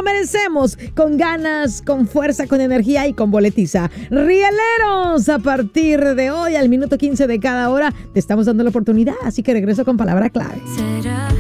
lo merecemos, con ganas, con fuerza, con energía y con boletiza. Rieleros, a partir de hoy, al minuto 15 de cada hora, te estamos dando la oportunidad, así que regreso con palabra clave. ¿Será